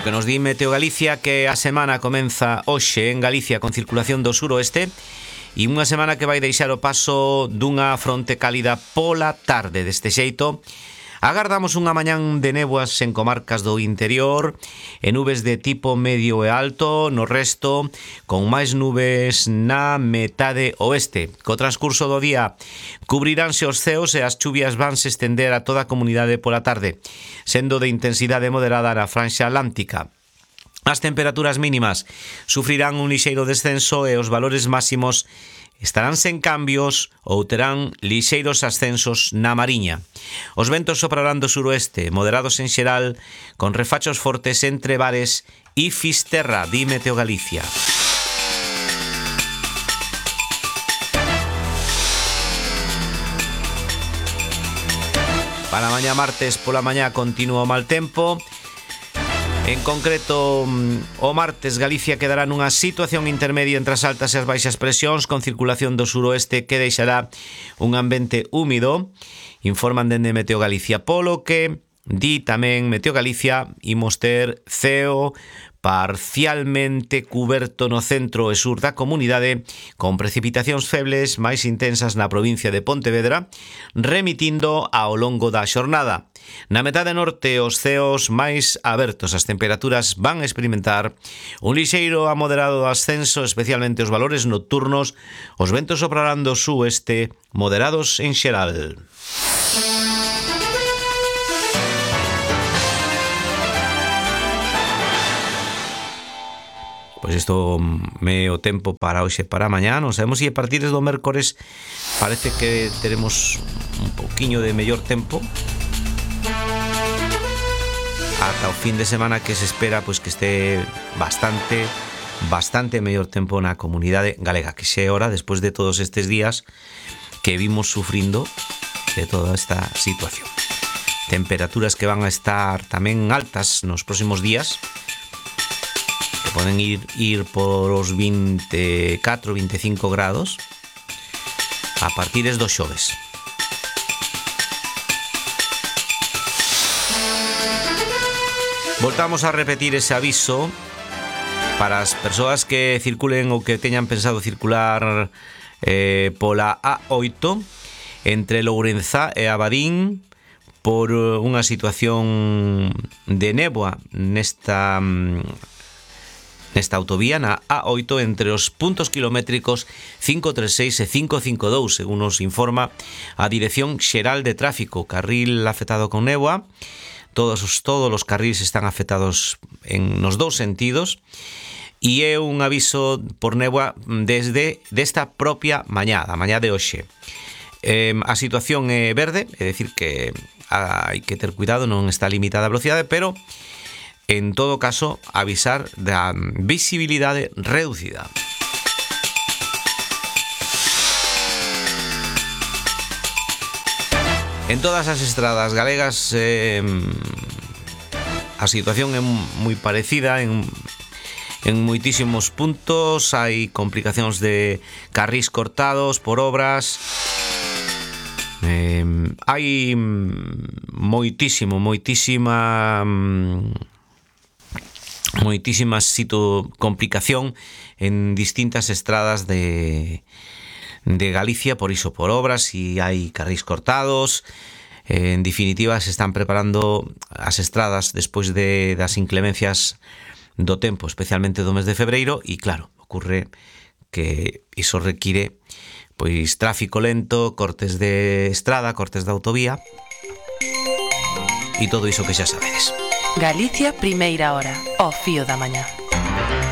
que nos di Meteo Galicia que a semana comeza hoxe en Galicia con circulación do suroeste e unha semana que vai deixar o paso dunha fronte cálida pola tarde. Deste xeito, agardamos unha mañán de néboas en comarcas do interior e nubes de tipo medio e alto no resto, con máis nubes na metade oeste. Co transcurso do día cubriránse os ceos e as chuvias vanse estender a toda a comunidade pola tarde, sendo de intensidade moderada na franxa atlántica. As temperaturas mínimas sufrirán un lixeiro descenso e os valores máximos estarán sen cambios ou terán lixeiros ascensos na Mariña. Os ventos soprarán do suroeste, moderados en xeral, con refachos fortes entre Bares e Fisterra, di Meteo Galicia. Para mañá martes pola mañá continúa o mal tempo. En concreto, o martes Galicia quedará nunha situación intermedia entre as altas e as baixas presións, con circulación do suroeste que deixará un ambiente húmido, informan dende Meteo Galicia. Polo que di tamén Meteo Galicia, imos ter ceo parcialmente cuberto no centro e sur da comunidade, con precipitacións febles máis intensas na provincia de Pontevedra, remitindo ao longo da xornada. Na metade norte, os ceos máis abertos, as temperaturas van a experimentar un lixeiro a moderado ascenso, especialmente os valores nocturnos. Os ventos soprarán do sueste, moderados en xeral. Pois isto me o tempo para hoxe para mañá. Non sabemos se a partir do mércores parece que teremos un pouquiño de mellor tempo ata o fin de semana, que se espera pois que este bastante mellor tempo na comunidade galega, que xe é hora despois de todos estes días que vimos sufrindo de toda esta situación. Temperaturas que van a estar tamén altas nos próximos días, que poden ir por os 24, 25 grados a partir do xoves. Voltamos a repetir ese aviso para as persoas que circulen ou que teñan pensado circular pola A8 entre Lourenzá e Abadín por unha situación de néboa nesta autovía, na A8, entre os puntos kilométricos 536 e 552, según nos informa a Dirección Xeral de Tráfico. Carril afectado con néboa. Todos os carriles están afectados nos dous sentidos e é un aviso por néboa desde desta propia mañá, a mañá de hoxe. A situación é verde, é dicir que hai que ter cuidado, non está limitada a velocidade, pero en todo caso avisar da visibilidade reducida. En todas as estradas galegas a situación é moi parecida en moitísimos puntos. Hai complicacións de carrís cortados por obras. Hai moitísima complicación en distintas estradas de Galicia, por iso, por obras, e hai carrís cortados. En definitiva, se están preparando as estradas despois das inclemencias do tempo, especialmente do mes de febreiro, e claro, ocurre que iso require pois tráfico lento, cortes de estrada, cortes de autovía e todo iso que xa sabedes. Galicia, primeira hora, ao fío da mañá.